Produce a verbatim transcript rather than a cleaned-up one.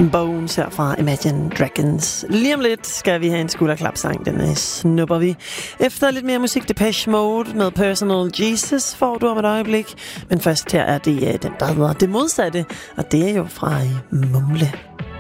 Bones her fra Imagine Dragons. Lige om lidt skal vi have en skulderklapsang, den snupper vi. Efter lidt mere musik, Depeche Mode med Personal Jesus får du om et øjeblik. Men først her er det den, der hedder Det Modsatte, og det er jo fra Mumle.